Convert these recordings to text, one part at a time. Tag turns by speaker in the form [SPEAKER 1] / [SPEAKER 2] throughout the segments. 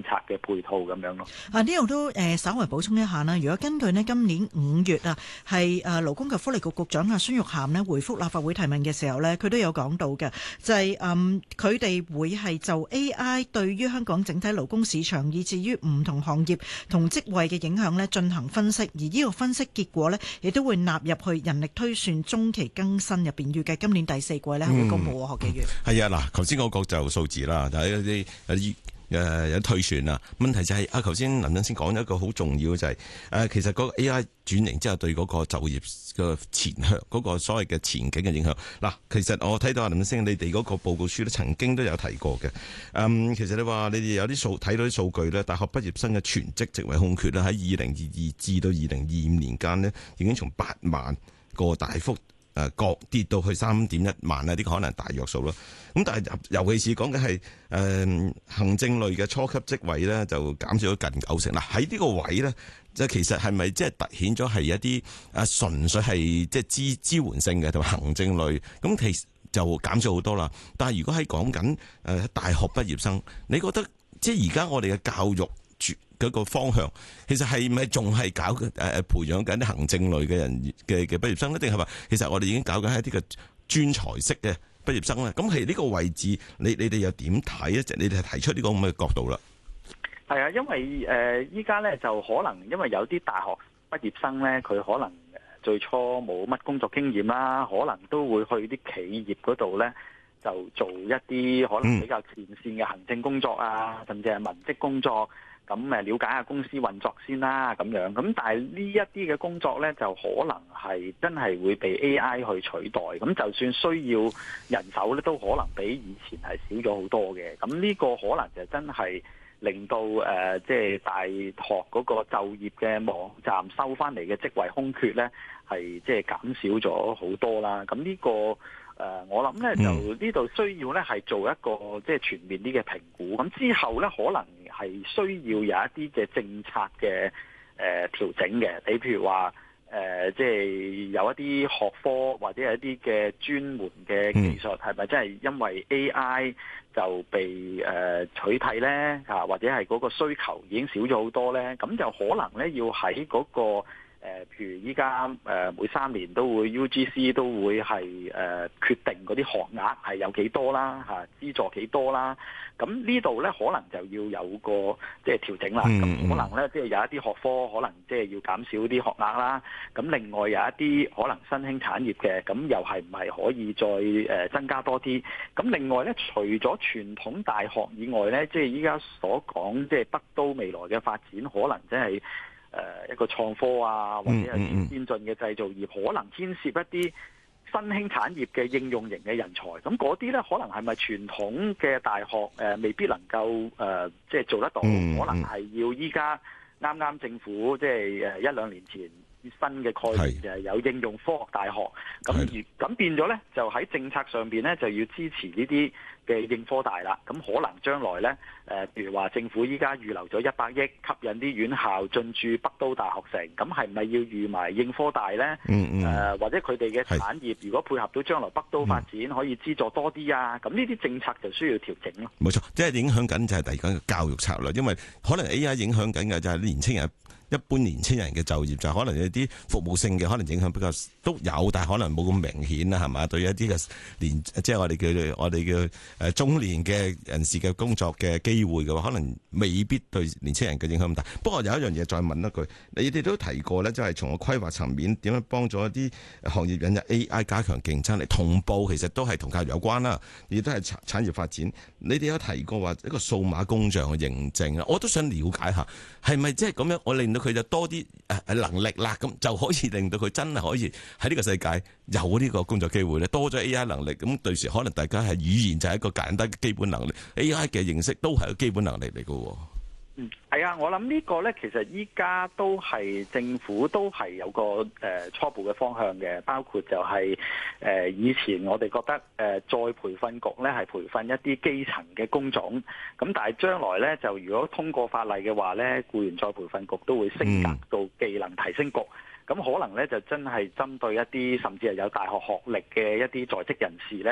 [SPEAKER 1] 策嘅配套咁樣咯。
[SPEAKER 2] 呢度都稍為補充一下啦。如果根據呢今年5月啊，係勞工及福利局局長孫玉菡呢回覆立法會提問嘅時候呢，佢都有講到嘅，就係佢哋會係就 AI 對於香港整體勞工市場以至於唔同行業同職位嘅影響呢進行分析，而呢個分析結果呢，亦都會納入去人力推算中期更新入邊，預計今年第4季呢係會公佈喎。何紀元
[SPEAKER 3] 係啊，嗱，頭先嗰個就數字啦，就係一啲有推算啊。問題就係頭先林振先講咗一個好重要嘅就係其實嗰個 AI 轉型之後對嗰個就業嘅前向嗰個所謂嘅前景嘅影響。嗱，其實我睇到林振先你哋嗰個報告書咧曾經都有提過嘅。其實你話你哋有啲睇到啲數據咧，大學畢業生嘅全職職位空缺咧喺2022至到2025年間呢，已經從8萬個大幅各跌到去3.1萬啦，呢個可能大約數咯。咁但係尤其是講嘅係行政類嘅初級職位咧，就減少咗近90%。嗱，喺呢個位咧，即係其實係咪即係凸顯咗係一啲純粹係即係支援性嘅同埋行政類？咁其實就減少好多啦。但係如果喺講緊大學畢業生，你覺得即係而家我哋嘅教育嗰個方向，其實係咪仲係搞培養緊啲行政類嘅人嘅畢業生咧？定係話其實我哋已經搞緊一啲嘅專才式嘅畢業生咧？咁係呢個位置，你哋又點睇咧？你哋係提出呢個咁嘅角度啦。
[SPEAKER 1] 係啊，因為依家咧就可能因為有啲大學畢業生咧，佢可能最初冇乜工作經驗啦，可能都會去啲企業嗰度咧，就做一啲可能比較前線嘅行政工作啊，甚至係文職工作。咁了解下公司運作先啦，咁樣。咁但係呢一啲嘅工作呢，就可能係真係會被 AI 去取代。咁就算需要人手呢，都可能比以前係少咗好多嘅。咁呢個可能就真係令到即係大學嗰個就業嘅網站收翻嚟嘅職位空缺呢，係即係減少咗好多啦。咁呢個我諗咧就呢度需要咧係做一個即係全面啲嘅評估，咁之後咧可能係需要有一啲嘅政策嘅調整嘅。你譬如話即係有一啲學科或者係一啲嘅專門嘅技術，係咪真係因為 AI 就被取替咧？或者係嗰個需求已經少咗好多咧？咁就可能咧要喺嗰個譬如依家每3年都會 UGC 都會係決定嗰啲學額係有幾多啦，資助幾多啦。咁呢度咧可能就要有個即係調整啦。咁可能咧即係有一啲學科可能即係要減少啲學額啦。咁另外有一啲可能新興產業嘅，咁又係唔係可以再增加多啲？咁另外咧，除咗傳統大學以外咧，即係依家所講即係北都未來嘅發展，可能真係一個創科啊，或者係先進嘅製造業，可能牽涉一啲新興產業嘅應用型嘅人才。咁嗰啲咧，可能係咪傳統嘅大學未必能夠即係做得到？可能係要依家啱啱政府即係1-2年前新嘅概念就係有應用科學大學。咁變咗咧，就喺政策上邊咧就要支持呢啲嘅應科大啦。咁可能將來咧譬如話政府依家預留咗100億吸引啲院校進駐北都大學城，咁係咪要預埋應科大咧？或者佢哋嘅產業如果配合到將來北都發展，可以資助多啲啊？咁呢啲政策就需要調整咯。
[SPEAKER 3] 冇錯，即係影響緊就係第二個教育策略，因為可能 AI 影響緊嘅就係年青人。一般年青人嘅就業就可能有啲服務性嘅，可能影響比較都有，但係可能冇咁明顯啦，係嘛？對於一啲嘅即係我哋叫中年嘅人士嘅工作嘅機會嘅話，可能未必對年青人嘅影響咁大。不過有一樣嘢再問一句，你哋都提過咧，即係從個規劃層面點樣幫助一啲行業引入 AI 加強競爭力，同步其實都係同教育有關啦，亦都係產業發展。你哋有提過話一個數碼工匠嘅認證啊，我都想了解下，係咪即係咁樣？我令到佢就多啲能力啦，咁就可以令到佢真係可以喺呢個世界有呢個工作機會咧，多咗 AI 能力，咁對時可能大家係語言就係一個簡單嘅基本能力 ，AI 嘅認識都係一個基本能力嚟㗎。
[SPEAKER 1] 係啊，我諗呢個咧，其實依家都係政府都係有個初步嘅方向嘅，包括就係以前我哋覺得再培訓局咧係培訓一啲基層嘅工種，咁但係將來咧就如果通過法例嘅話咧，僱員再培訓局都會升格到技能提升局。咁可能咧就真係針對一啲甚至係有大學學歷嘅一啲在職人士咧，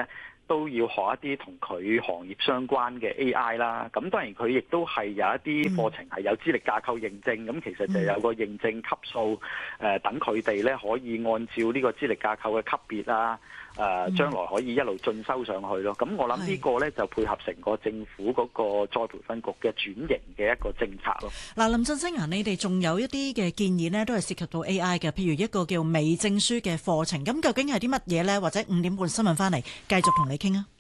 [SPEAKER 1] 都要學一啲同佢行業相關嘅 AI 啦。咁當然佢亦都係有一啲課程係有資歷架構認證，咁其實就有個認證級數，等佢哋咧可以按照呢個資歷架構嘅級別啦。將來可以一路進修上去咯。咁我諗呢個呢，就配合成個政府嗰個再培訓局嘅轉型嘅一個政策咯。
[SPEAKER 2] 嗱，林振昇啊，你哋仲有一啲嘅建議呢，都係涉及到 AI 嘅，譬如一個叫微證書嘅課程。咁究竟係啲乜嘢呢？或者5點半新聞翻嚟繼續同你傾啊。